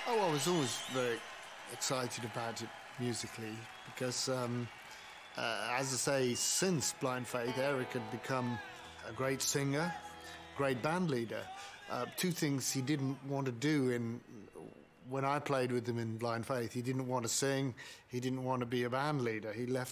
Oh, I was always very excited about it musically because, as I say, since Blind Faith, Eric had become a great singer, great band leader. Two things he didn't want to do when I played with him in Blind Faith. He didn't want to sing. He didn't want to be a band leader. He left